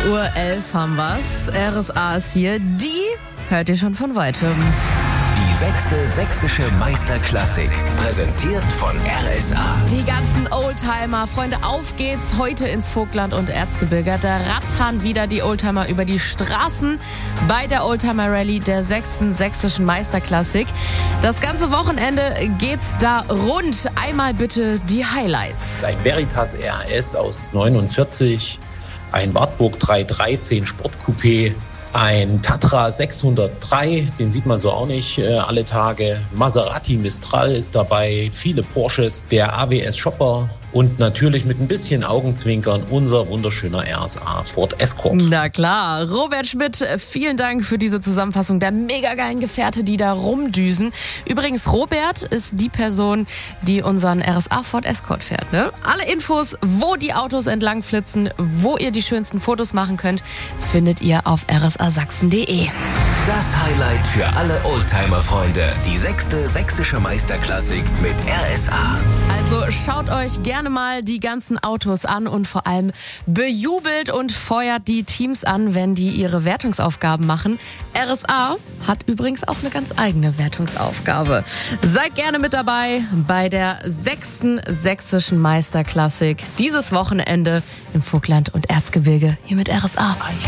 8:11 haben wir's. RSA ist hier. Die hört ihr schon von Weitem. Die 6. Sächsische Meisterklassik, präsentiert von RSA. Die ganzen Oldtimer, Freunde, auf geht's heute ins Vogtland und Erzgebirge. Da rattern wieder die Oldtimer über die Straßen bei der Oldtimer Rallye der 6. Sächsischen Meisterklassik. Das ganze Wochenende geht's da rund. Einmal bitte die Highlights. Ein Veritas RS aus 49, ein Wartburg 313 Sportcoupé, ein Tatra 603, den sieht man so auch nicht alle Tage. Maserati Mistral ist dabei, viele Porsches, der AWS Shopper und natürlich mit ein bisschen Augenzwinkern unser wunderschöner RSA Ford Escort. Na klar, Robert Schmidt, vielen Dank für diese Zusammenfassung der mega geilen Gefährte, die da rumdüsen. Übrigens, Robert ist die Person, die unseren RSA Ford Escort fährt, ne? Alle Infos, wo die Autos entlang flitzen, wo ihr die schönsten Fotos machen könnt, findet ihr auf rsasachsen.de. Das Highlight für alle Oldtimer-Freunde, die 6. Sächsische Meisterklassik mit RSA. Also schaut euch gerne mal die ganzen Autos an und vor allem bejubelt und feuert die Teams an, wenn die ihre Wertungsaufgaben machen. RSA hat übrigens auch eine ganz eigene Wertungsaufgabe. Seid gerne mit dabei bei der 6. Sächsischen Meisterklassik dieses Wochenende im Vogtland und Erzgebirge hier mit RSA.